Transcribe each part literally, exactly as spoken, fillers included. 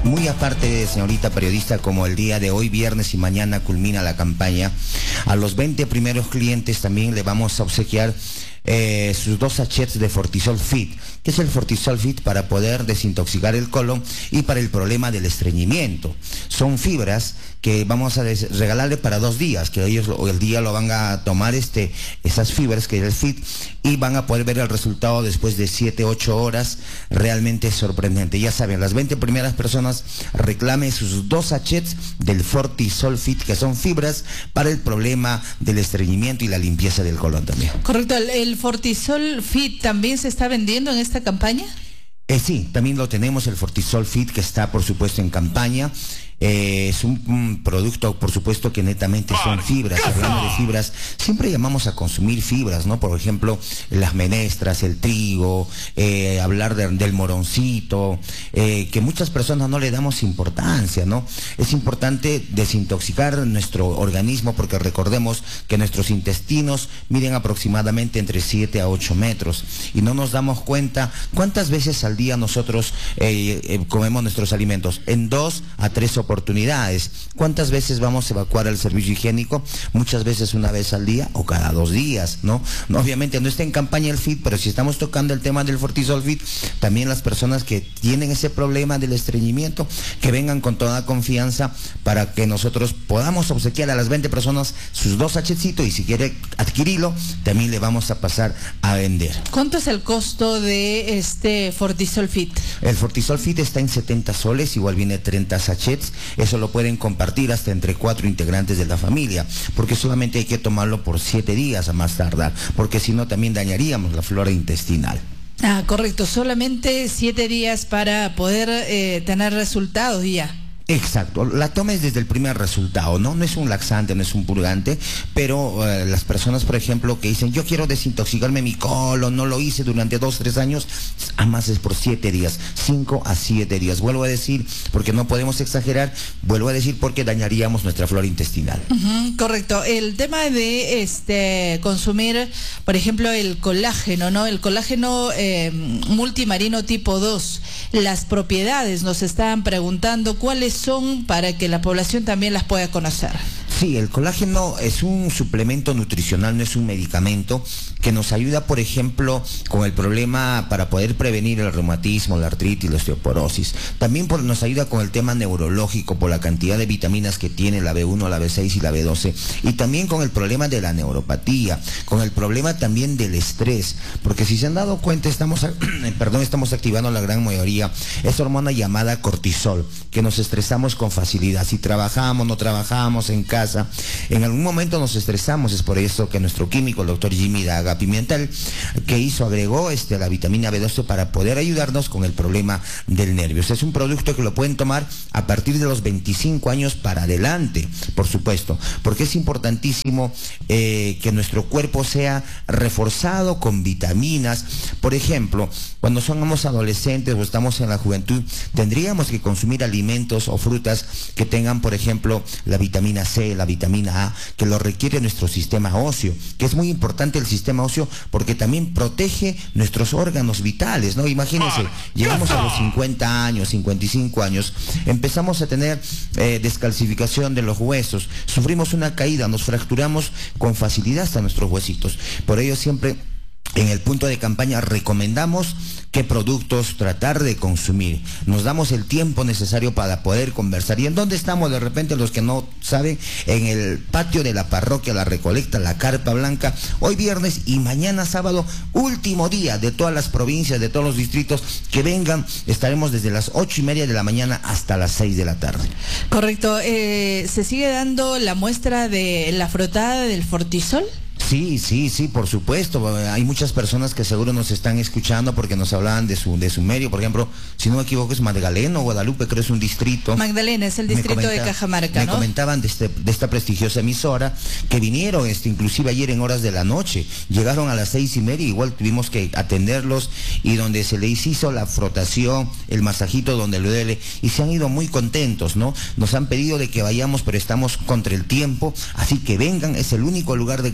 Muy aparte, señorita periodista, como el día de hoy, viernes y mañana culmina la campaña, a los veinte primeros clientes también le vamos a obsequiar Eh, sus dos sachets de Fortisol Fit. ¿Qué es el Fortisol Fit? Para poder desintoxicar el colon y para el problema del estreñimiento. Son fibras que vamos a regalarle para dos días, que ellos el día lo van a tomar este, esas fibras, que es el Fit, y van a poder ver el resultado después de siete, ocho horas, realmente sorprendente. Ya saben, las veinte primeras personas reclamen sus dos sachets del Fortisol Fit, que son fibras para el problema del estreñimiento y la limpieza del colon también. Correcto, el, el Fortisol Fit también se está vendiendo en esta campaña. Eh, sí, también lo tenemos, el Fortisol Fit, que está por supuesto en campaña. Eh, es un, un producto, por supuesto, que netamente son fibras. Hablando de fibras, siempre llamamos a consumir fibras, ¿no? Por ejemplo, las menestras, el trigo, eh, hablar de, del moroncito, eh, que muchas personas no le damos importancia, ¿no? Es importante desintoxicar nuestro organismo, porque recordemos que nuestros intestinos miden aproximadamente entre siete a ocho metros y no nos damos cuenta cuántas veces al día nosotros eh, eh, comemos nuestros alimentos. En dos a tres oportunidades. oportunidades. ¿Cuántas veces vamos a evacuar el servicio higiénico? Muchas veces una vez al día o cada dos días, ¿no? No, obviamente no está en campaña el Fit, pero si estamos tocando el tema del Fortisol Fit, también las personas que tienen ese problema del estreñimiento, que vengan con toda confianza para que nosotros podamos obsequiar a las veinte personas sus dos sachecitos, y si quiere adquirirlo, también le vamos a pasar a vender. ¿Cuánto es el costo de este Fortisol Fit? El Fortisol Fit está en setenta soles, igual viene treinta sachets. Eso lo pueden compartir hasta entre cuatro integrantes de la familia, porque solamente hay que tomarlo por siete días a más tardar, porque si no también dañaríamos la flora intestinal. Ah, correcto, solamente siete días para poder eh, tener resultados ya. Exacto, la tomes desde el primer resultado, ¿no? No es un laxante, no es un purgante, pero eh, las personas, por ejemplo, que dicen, yo quiero desintoxicarme mi colon, no lo hice durante dos, tres años, además es por siete días, cinco a siete días. Vuelvo a decir, porque no podemos exagerar, vuelvo a decir porque dañaríamos nuestra flora intestinal. Uh-huh, correcto, el tema de este consumir, por ejemplo, el colágeno, ¿no? El colágeno eh, multimarino tipo dos, las propiedades, nos están preguntando cuáles son para que la población también las pueda conocer. Sí, el colágeno es un suplemento nutricional, no es un medicamento, que nos ayuda, por ejemplo, con el problema para poder prevenir el reumatismo, la artritis, la osteoporosis. También por, nos ayuda con el tema neurológico, por la cantidad de vitaminas que tiene la B uno, la B seis y la B doce. Y también con el problema de la neuropatía, con el problema también del estrés. Porque si se han dado cuenta, estamos, perdón, estamos activando la gran mayoría esa hormona llamada cortisol, que nos estresamos con facilidad. Si trabajamos, no trabajamos en casa, en algún momento nos estresamos. Es por eso que nuestro químico, el doctor Jimmy Daga Pimentel, que hizo, agregó este, la vitamina B doce para poder ayudarnos con el problema del nervio. Es un producto que lo pueden tomar a partir de los veinticinco años para adelante, por supuesto, porque es importantísimo eh, que nuestro cuerpo sea reforzado con vitaminas. Por ejemplo, cuando somos adolescentes o estamos en la juventud, tendríamos que consumir alimentos o frutas que tengan, por ejemplo, la vitamina C, la vitamina A, que lo requiere nuestro sistema óseo, que es muy importante el sistema óseo porque también protege nuestros órganos vitales, ¿no? Imagínense, llegamos a los cincuenta años, cincuenta y cinco años, empezamos a tener eh, descalcificación de los huesos, sufrimos una caída, nos fracturamos con facilidad hasta nuestros huesitos. Por ello siempre en el punto de campaña recomendamos qué productos tratar de consumir. Nos damos el tiempo necesario para poder conversar. ¿Y en dónde estamos? De repente, los que no saben, en el patio de la parroquia La Recolecta, la Carpa Blanca, hoy viernes y mañana sábado, último día de todas las provincias, de todos los distritos, que vengan. Estaremos desde las ocho y media de la mañana hasta las seis de la tarde. Correcto. Eh, ¿se sigue dando la muestra de la frotada del Fortisol? Sí, sí, sí, por supuesto. Hay muchas personas que seguro nos están escuchando porque nos hablaban de su de su medio. Por ejemplo, si no me equivoco, es Magdalena o Guadalupe, creo es un distrito. Magdalena es el distrito comenta, de Cajamarca, me ¿no? Me comentaban de, este, de esta prestigiosa emisora que vinieron, este, inclusive ayer en horas de la noche. Llegaron a las seis y media, igual tuvimos que atenderlos y donde se les hizo la frotación, el masajito donde le duele, y se han ido muy contentos, ¿no? Nos han pedido de que vayamos, pero estamos contra el tiempo, así que vengan, es el único lugar de campaña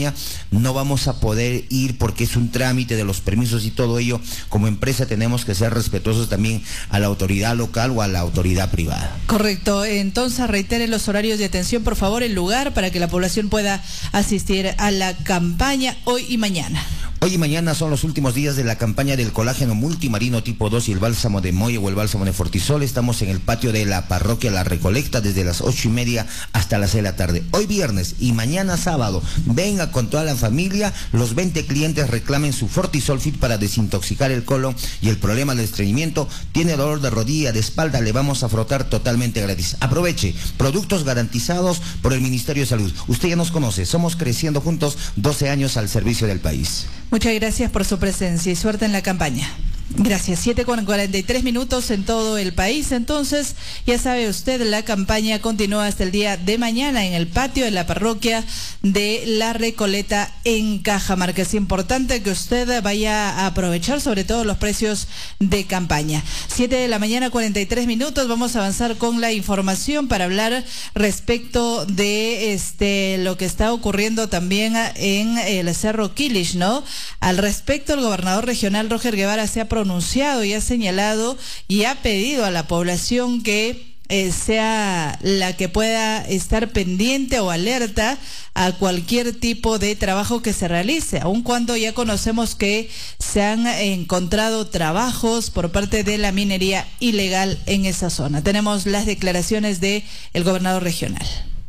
campaña no vamos a poder ir porque es un trámite de los permisos y todo ello. Como empresa tenemos que ser respetuosos también a la autoridad local o a la autoridad privada. Correcto. Entonces reitere los horarios de atención, por favor, el lugar para que la población pueda asistir a la campaña hoy y mañana. Hoy y mañana son los últimos días de la campaña del colágeno multimarino tipo dos y el bálsamo de Molle o el bálsamo de Fortisol. Estamos en el patio de la parroquia La Recolecta desde las ocho y media hasta las seis de la tarde. Hoy viernes y mañana sábado, venga con toda la familia. Los veinte clientes reclamen su Fortisol Fit para desintoxicar el colon y el problema del estreñimiento. Tiene dolor de rodilla, de espalda, le vamos a frotar totalmente gratis. Aproveche, productos garantizados por el Ministerio de Salud. Usted ya nos conoce, somos Creciendo Juntos, doce años al servicio del país. Muchas gracias por su presencia y suerte en la campaña. Gracias. siete con cuarenta y tres minutos en todo el país. Entonces, ya sabe usted, la campaña continúa hasta el día de mañana en el patio de la parroquia de La Recoleta en Cajamarca. Es importante que usted vaya a aprovechar sobre todo los precios de campaña. siete de la mañana, cuarenta y tres minutos. Vamos a avanzar con la información para hablar respecto de este lo que está ocurriendo también en el Cerro Quilich, ¿no? Al respecto, el gobernador regional Roger Guevara se ha pronunciado y ha señalado y ha pedido a la población que eh, sea la que pueda estar pendiente o alerta a cualquier tipo de trabajo que se realice, aun cuando ya conocemos que se han encontrado trabajos por parte de la minería ilegal en esa zona. Tenemos las declaraciones del gobernador regional.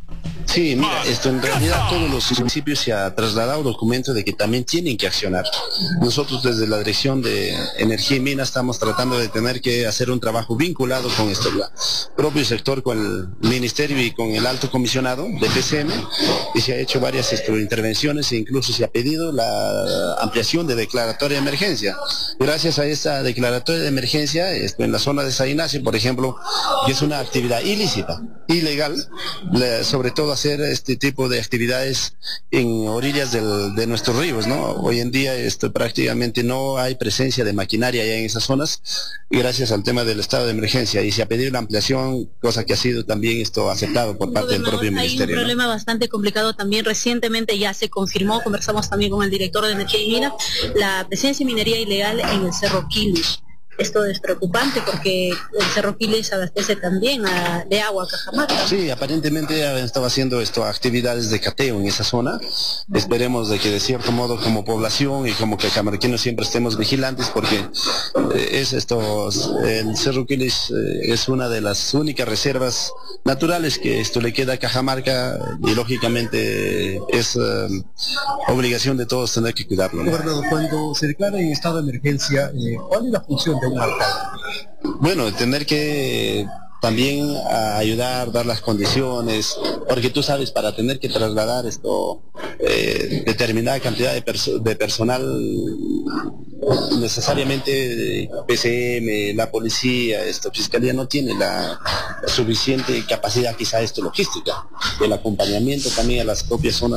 Sí, mira, esto en realidad todos los municipios se ha trasladado documento de que también tienen que accionar. Nosotros desde la Dirección de Energía y Minas estamos tratando de tener que hacer un trabajo vinculado con esto, el propio sector, con el Ministerio y con el Alto Comisionado de P C M, y se ha hecho varias esto, intervenciones e incluso se ha pedido la ampliación de declaratoria de emergencia. Gracias a esta declaratoria de emergencia, esto, en la zona de San Ignacio, por ejemplo, que es una actividad ilícita, ilegal, la, sobre todo hacer este tipo de actividades en orillas del, de nuestros ríos, ¿no? Hoy en día esto, prácticamente no hay presencia de maquinaria ya en esas zonas, gracias al tema del estado de emergencia, y se ha pedido la ampliación, cosa que ha sido también esto aceptado por parte del propio ministerio. Hay un problema, ¿no?, bastante complicado también. Recientemente ya se confirmó, conversamos también con el director de Energía y Minas, la presencia de minería ilegal en el Cerro Quilich. Esto es preocupante porque el Cerro Quilich abastece también a, de agua a Cajamarca. Sí, aparentemente estaba haciendo esto actividades de cateo en esa zona. Esperemos de que de cierto modo como población y como que cajamarquinos siempre estemos vigilantes, porque eh, es esto, el Cerro Quilich eh, es una de las únicas reservas naturales que esto le queda a Cajamarca, y lógicamente es eh, obligación de todos tener que cuidarlo, ¿no? Gobernador, cuando se declara en estado de emergencia, eh, ¿cuál es la función de un alcalde? Bueno, tener que también a ayudar, dar las condiciones, porque tú sabes, para tener que trasladar esto, eh, determinada cantidad de, perso de personal, necesariamente P C M, la policía, esto, Fiscalía no tiene la suficiente capacidad, quizá esto, logística, el acompañamiento también a las propias zonas